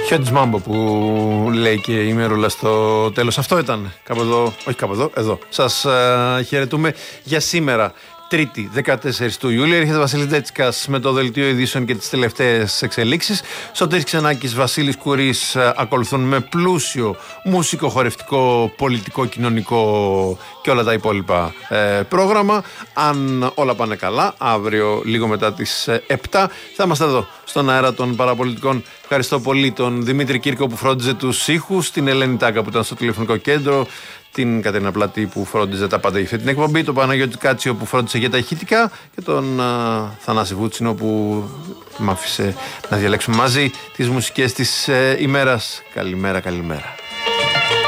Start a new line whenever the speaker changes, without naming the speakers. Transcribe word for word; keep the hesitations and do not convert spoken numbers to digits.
Χιόντις Μάμπο που λέει και η Μερούλα στο τέλος. Αυτό ήταν κάπου εδώ, όχι κάπου εδώ, εδώ. Σας uh, χαιρετούμε για σήμερα. Τρίτη, δεκατέσσερις του Ιούλη, έρχεται ο Βασίλης Ντέτσικας με το δελτίο ειδήσεων και τις τελευταίες εξελίξεις. Σωτήρης Ξενάκης, Βασίλης Κουρής ακολουθούν με πλούσιο μουσικό, χορευτικό, πολιτικό, κοινωνικό και όλα τα υπόλοιπα ε, πρόγραμμα. Αν όλα πάνε καλά, αύριο λίγο μετά τις ε, επτά θα είμαστε εδώ στον αέρα των παραπολιτικών. Ευχαριστώ πολύ τον Δημήτρη Κύρκο που φρόντιζε τους ήχους, την Ελένη Τάκα που ήταν στο τηλεφωνικό κέντρο, την Κατερίνα Πλατή που φρόντιζε τα πάντα για αυτή την εκπομπή, τον Παναγιώτη Κάτσιο που φρόντιζε για τα ηχητικά και τον uh, Θανάση Βούτσινο που μ' άφησε να διαλέξουμε μαζί τις μουσικές της uh, ημέρας. Καλημέρα, καλημέρα.